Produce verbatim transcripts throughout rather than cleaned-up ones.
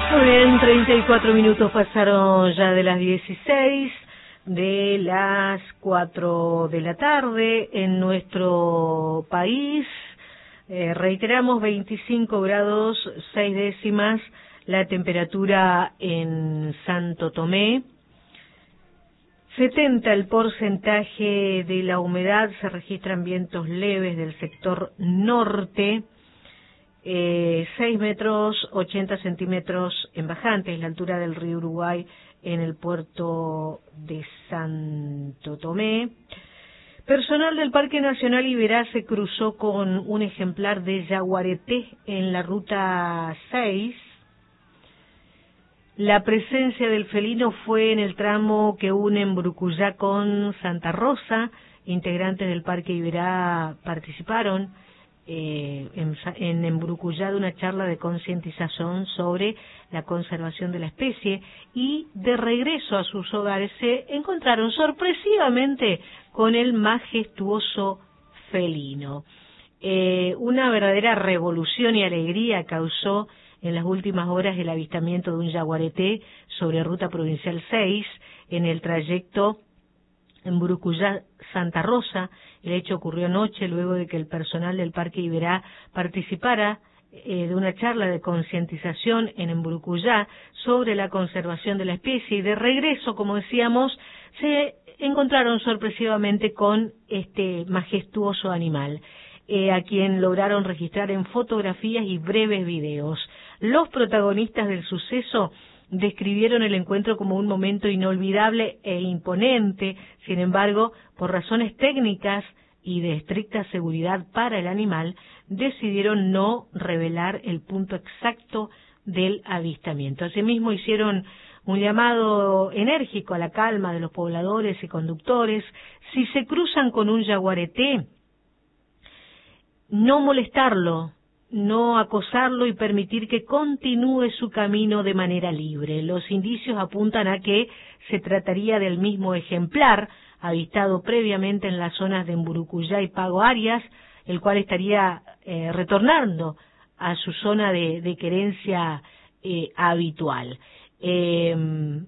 Muy bien, treinta y cuatro minutos pasaron ya de las dieciséis, de las cuatro de la tarde en nuestro país. Eh, reiteramos, veinticinco grados seis décimas la temperatura en Santo Tomé. setenta el porcentaje de la humedad, se registran vientos leves del sector norte. Eh, seis metros ochenta centímetros en bajantes, la altura del río Uruguay en el puerto de Santo Tomé. Personal del Parque Nacional Iberá se cruzó con un ejemplar de yaguareté en la ruta seis. La presencia del felino fue en el tramo que une Mburucuyá con Santa Rosa. Integrantes del Parque Iberá participaron Eh, en, en Mburucuyá de una charla de concientización sobre la conservación de la especie, y de regreso a sus hogares se encontraron sorpresivamente con el majestuoso felino. Eh, una verdadera revolución y alegría causó en las últimas horas el avistamiento de un yaguareté sobre Ruta Provincial seis en el trayecto en Mburucuyá Santa Rosa. El hecho ocurrió anoche luego de que el personal del Parque Iberá participara eh, de una charla de concientización en Mburucuyá sobre la conservación de la especie, y de regreso, como decíamos, se encontraron sorpresivamente con este majestuoso animal, eh, a quien lograron registrar en fotografías y breves videos. Los protagonistas del suceso describieron el encuentro como un momento inolvidable e imponente. Sin embargo, por razones técnicas y de estricta seguridad para el animal, decidieron no revelar el punto exacto del avistamiento. Asimismo, hicieron un llamado enérgico a la calma de los pobladores y conductores. Si se cruzan con un yaguareté, no molestarlo, no acosarlo y permitir que continúe su camino de manera libre. Los indicios apuntan a que se trataría del mismo ejemplar avistado previamente en las zonas de Mburucuyá y Pago Arias, el cual estaría eh, retornando a su zona de, de querencia eh, habitual. Eh,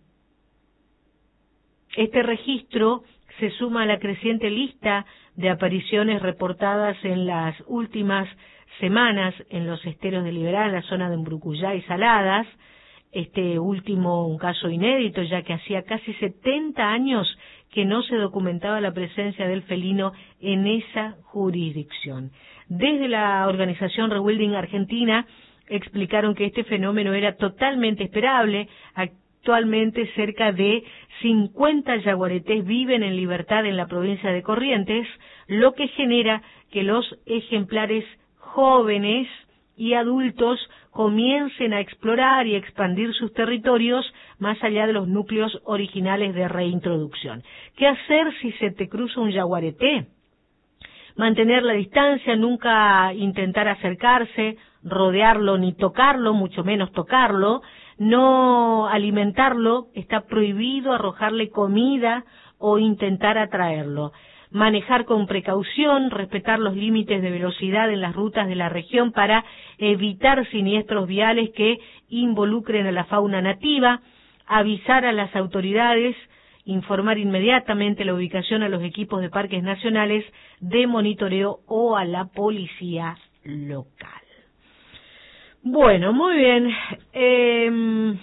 este registro se suma a la creciente lista de apariciones reportadas en las últimas semanas en los esteros del Iberá, en la zona de Mburucuyá y Saladas. Este último un caso inédito, ya que hacía casi setenta años que no se documentaba la presencia del felino en esa jurisdicción. Desde la organización Rewilding Argentina explicaron que este fenómeno era totalmente esperable. Actualmente cerca de cincuenta yaguaretés viven en libertad en la provincia de Corrientes, lo que genera que los ejemplares jóvenes y adultos comiencen a explorar y expandir sus territorios más allá de los núcleos originales de reintroducción. ¿Qué hacer si se te cruza un yaguareté? Mantener la distancia, nunca intentar acercarse, rodearlo ni tocarlo, mucho menos tocarlo, no alimentarlo, está prohibido arrojarle comida o intentar atraerlo. Manejar con precaución, respetar los límites de velocidad en las rutas de la región para evitar siniestros viales que involucren a la fauna nativa, avisar a las autoridades, informar inmediatamente la ubicación a los equipos de parques nacionales de monitoreo o a la policía local. Bueno, muy bien. Eh,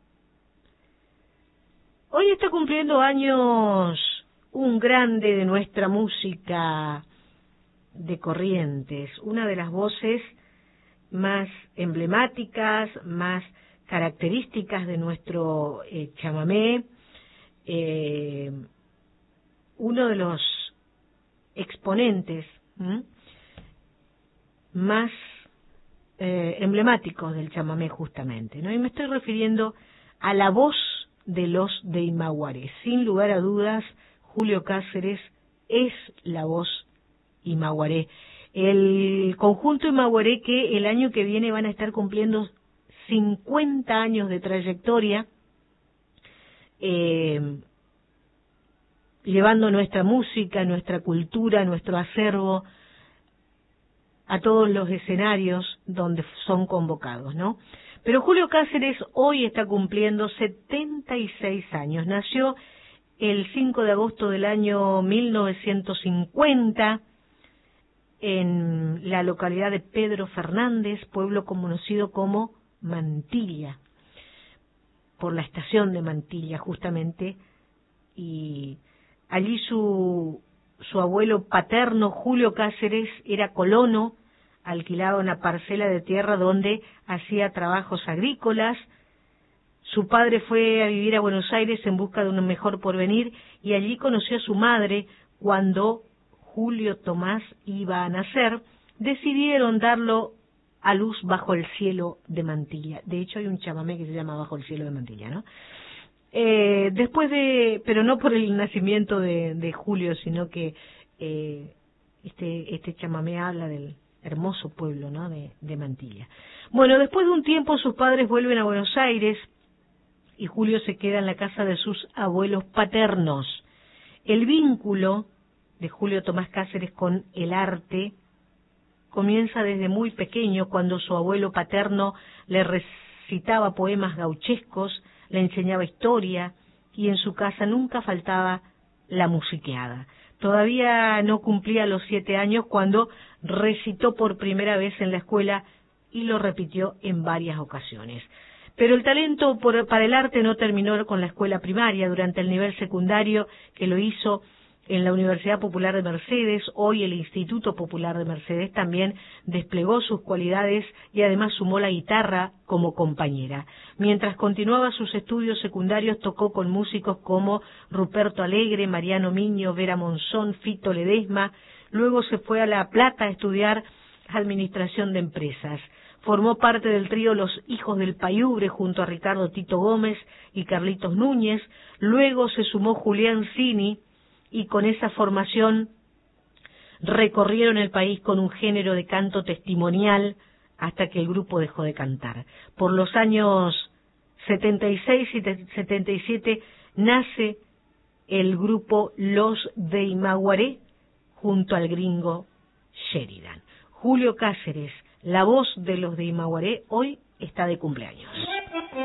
hoy está cumpliendo años un grande de nuestra música de Corrientes, una de las voces más emblemáticas, más características de nuestro eh, chamamé, eh, uno de los exponentes ¿m? más eh, emblemáticos del chamamé justamente, ¿no? Y me estoy refiriendo a la voz de los de Imaguaré. Sin lugar a dudas, Julio Cáceres es la voz Imaguaré. El conjunto Imaguaré, que el año que viene van a estar cumpliendo cincuenta años de trayectoria, eh, llevando nuestra música, nuestra cultura, nuestro acervo a todos los escenarios donde son convocados, ¿no? Pero Julio Cáceres hoy está cumpliendo setenta y seis años. Nació el cinco de agosto del año mil novecientos cincuenta en la localidad de Pedro Fernández, pueblo conocido como Mantilla, por la estación de Mantilla justamente, y allí su, su abuelo paterno, Julio Cáceres, era colono, alquilaba una parcela de tierra donde hacía trabajos agrícolas. Su padre fue a vivir a Buenos Aires en busca de un mejor porvenir y allí conoció a su madre. Cuando Julio Tomás iba a nacer, decidieron darlo a luz bajo el cielo de Mantilla. De hecho, hay un chamamé que se llama Bajo el cielo de Mantilla, ¿no? Eh, después de, pero no por el nacimiento de, de Julio, sino que eh, este, este chamamé habla del hermoso pueblo, ¿no?, de, de Mantilla. Bueno, después de un tiempo sus padres vuelven a Buenos Aires y Julio se queda en la casa de sus abuelos paternos. El vínculo de Julio Tomás Cáceres con el arte comienza desde muy pequeño, cuando su abuelo paterno le recitaba poemas gauchescos, le enseñaba historia y en su casa nunca faltaba la musiqueada. Todavía no cumplía los siete años cuando recitó por primera vez en la escuela y lo repitió en varias ocasiones. Pero el talento por, para el arte no terminó con la escuela primaria. Durante el nivel secundario, que lo hizo en la Universidad Popular de Mercedes, hoy el Instituto Popular de Mercedes, también desplegó sus cualidades y además sumó la guitarra como compañera. Mientras continuaba sus estudios secundarios, tocó con músicos como Ruperto Alegre, Mariano Miño, Vera Monzón, Fito Ledesma. Luego se fue a La Plata a estudiar Administración de Empresas. Formó parte del trío Los Hijos del Payubre junto a Ricardo Tito Gómez y Carlitos Núñez. Luego se sumó Julián Cini y con esa formación recorrieron el país con un género de canto testimonial hasta que el grupo dejó de cantar. Por los años setenta y seis y setenta y siete nace el grupo Los de Imaguaré junto al gringo Sheridan. Julio Cáceres, la voz de Los de Imaguaré, hoy está de cumpleaños.